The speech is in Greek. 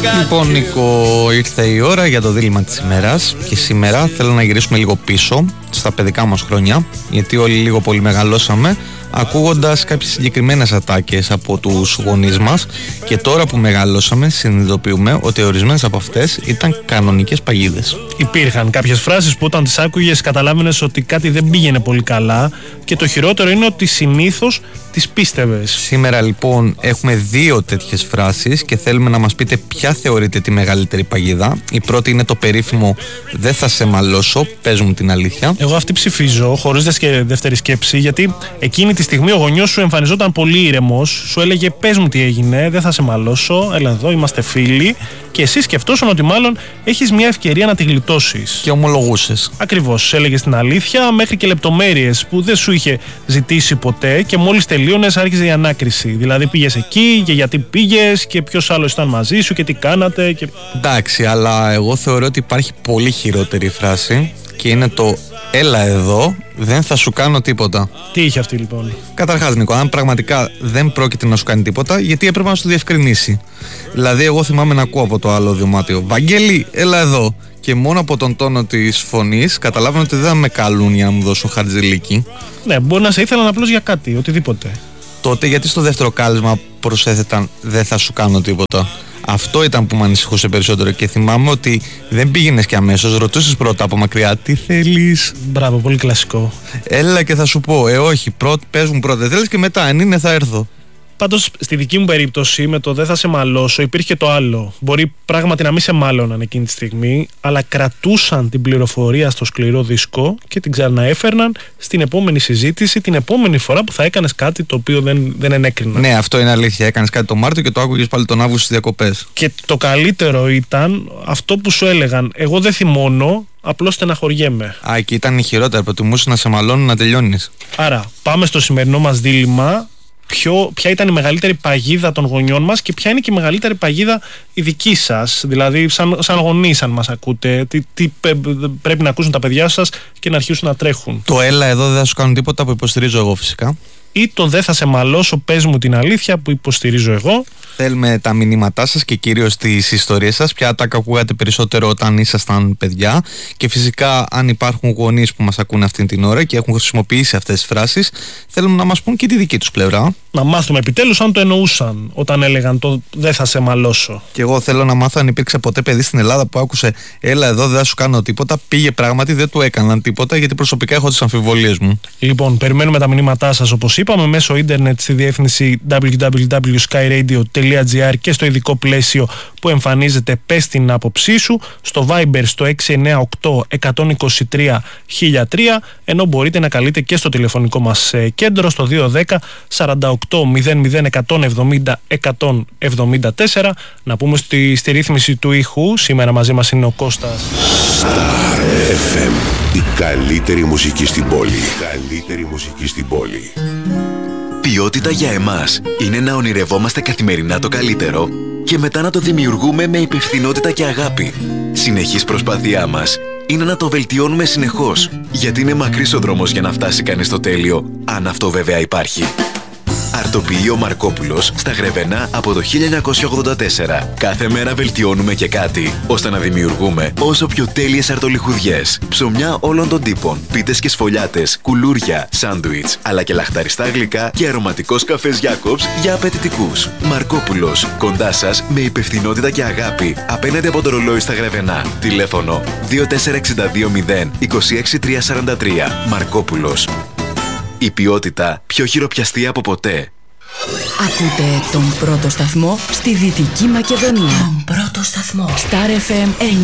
Λοιπόν, Νίκο, ήρθε η ώρα για το δίλημμα της ημέρας και σήμερα θέλω να γυρίσουμε λίγο πίσω στα παιδικά μας χρόνια, γιατί όλοι λίγο πολύ μεγαλώσαμε ακούγοντας κάποιες συγκεκριμένες ατάκες από τους γονείς μας και τώρα που μεγαλώσαμε συνειδητοποιούμε ότι ορισμένες από αυτές ήταν κανονικές παγίδες. Υπήρχαν κάποιες φράσεις που όταν τις άκουγες καταλάβαινες ότι κάτι δεν πήγαινε πολύ καλά και το χειρότερο είναι ότι συνήθως τις πίστευες. Σήμερα λοιπόν έχουμε δύο τέτοιες φράσεις και θέλουμε να μας πείτε ποια θεωρείτε τη μεγαλύτερη παγίδα. Η πρώτη είναι το περίφημο «Δεν θα σε μαλώσω, πες μου την αλήθεια». Εγώ αυτή ψηφίζω χωρίς δεύτερη σκέψη, γιατί εκείνη τη στιγμή ο γονιός σου εμφανιζόταν πολύ ήρεμος, σου έλεγε «Πες μου τι έγινε, δεν θα σε μαλώσω, έλα εδώ, είμαστε φίλοι», και εσύ σκεφτόσουν ότι μάλλον έχεις μια ευκαιρία να τη γλιτώσεις. Και ομολογούσες. Ακριβώς, έλεγες την αλήθεια μέχρι και λεπτομέρειες που δεν σου είχε ζητήσει ποτέ και μόλις τελείωνες άρχιζε η ανάκριση. Δηλαδή πήγες εκεί και γιατί πήγες και ποιος άλλος ήταν μαζί σου και τι κάνατε. Και... Εντάξει, αλλά εγώ θεωρώ ότι υπάρχει πολύ χειρότερη φράση και είναι το «Έλα εδώ, δεν θα σου κάνω τίποτα». Τι είχε αυτή λοιπόν? Καταρχάς, Νίκο, αν πραγματικά δεν πρόκειται να σου κάνει τίποτα, γιατί έπρεπε να σου διευκρινίσει. Δηλαδή, εγώ θυμάμαι να ακούω από το άλλο δωμάτιο «Βαγγέλη, έλα εδώ». Και μόνο από τον τόνο της φωνής καταλάβαινα ότι δεν θα με καλούν για να μου δώσουν χαρτζηλίκι. Ναι, μπορεί να σε ήθελαν απλώς για κάτι, οτιδήποτε. Τότε γιατί στο δεύτερο κάλεσμα προσέθεταν «Δεν θα σου κάνω τίποτα». Αυτό ήταν που με ανησυχούσε περισσότερο και θυμάμαι ότι δεν πήγαινες και αμέσως, ρωτούσες πρώτα από μακριά «Τι θέλεις?» Μπράβο, πολύ κλασικό. «Έλα και θα σου πω, όχι, πες μου πρώτα, θέλεις και μετά, αν είναι θα έρθω». Πάντως στη δική μου περίπτωση με το «δεν θα σε μαλώσω» υπήρχε το άλλο. Μπορεί πράγματι να μην σε μάλωναν εκείνη τη στιγμή, αλλά κρατούσαν την πληροφορία στο σκληρό δίσκο και την ξαναέφερναν στην επόμενη συζήτηση, την επόμενη φορά που θα έκανες κάτι το οποίο δεν ενέκριναν. Ναι, αυτό είναι αλήθεια. Έκανες κάτι το Μάρτιο και το άκουγες πάλι τον Αύγουστο στις διακοπές. Και το καλύτερο ήταν αυτό που σου έλεγαν «Εγώ δεν θυμώνω, απλώς στεναχωριέμαι». Α, και ήταν η χειρότερα. Προτιμούσε να σε μαλώνουν να τελειώνεις. Άρα, πάμε στο σημερινό μας δίλημμα. Ποια ήταν η μεγαλύτερη παγίδα των γονιών μας και ποια είναι και η μεγαλύτερη παγίδα η δική σας? Δηλαδή, σαν γονείς, αν μας ακούτε, τι πρέπει να ακούσουν τα παιδιά σας και να αρχίσουν να τρέχουν. Το «Έλα εδώ, δεν θα σου κάνω τίποτα» που υποστηρίζω εγώ φυσικά. Ή το «Δεν θα σε μαλώσω, πες μου την αλήθεια» που υποστηρίζω εγώ. Θέλουμε τα μηνύματά σας και κυρίως τις ιστορίες σας. Ποια ατάκα ακούγατε περισσότερο όταν ήσασταν παιδιά? Και φυσικά, αν υπάρχουν γονείς που μας ακούνε αυτή την ώρα και έχουν χρησιμοποιήσει αυτές τις φράσεις, θέλουμε να μας πούν και τη δική τους πλευρά. Να μάθουμε επιτέλους αν το εννοούσαν όταν έλεγαν το «Δεν θα σε μαλώσω». Και εγώ θέλω να μάθω αν υπήρξε ποτέ παιδί στην Ελλάδα που άκουσε «Έλα εδώ, δεν θα σου κάνω τίποτα», πήγε πράγματι, δεν του έκαναν τίποτα, γιατί προσωπικά έχω τις αμφιβολίες μου. Λοιπόν, περιμένουμε τα μηνύματά σας όπως είπαμε μέσω ίντερνετ στη διεύθυνση www.skyradio.gr και στο ειδικό πλαίσιο που εμφανίζεται «Πες την άποψή σου» στο Viber στο 698 123 1003, ενώ μπορείτε να καλείτε και στο τηλεφωνικό μας κέντρο στο 210 48 00 170 174. Να πούμε στη ρύθμιση του ήχου σήμερα μαζί μας είναι ο Κώστας. Star FM, η καλύτερη μουσική στην πόλη. Καλύτερη μουσική στην πόλη. Ποιότητα για εμάς είναι να ονειρευόμαστε καθημερινά το καλύτερο και μετά να το δημιουργούμε με υπευθυνότητα και αγάπη. Συνεχής προσπάθειά μας είναι να το βελτιώνουμε συνεχώς, γιατί είναι μακρύς ο δρόμος για να φτάσει κανείς στο τέλειο, αν αυτό βέβαια υπάρχει. Αρτοποιείο Μαρκόπουλος στα Γρεβενά από το 1984. Κάθε μέρα βελτιώνουμε και κάτι, ώστε να δημιουργούμε όσο πιο τέλειες αρτολιχουδιές, ψωμιά όλων των τύπων, πίτες και σφολιάτες, κουλούρια, σάντουιτς, αλλά και λαχταριστά γλυκά και αρωματικός καφές Jacobs για απαιτητικούς. Μαρκόπουλος, κοντά σας με υπευθυνότητα και αγάπη, απέναντι από το ρολόι στα Γρεβενά. Τηλέφωνο 24620 26343. Μαρκόπουλος. Η ποιότητα πιο χειροπιαστή από ποτέ. Ακούτε τον πρώτο σταθμό στη Δυτική Μακεδονία. Τον πρώτο σταθμό. Star FM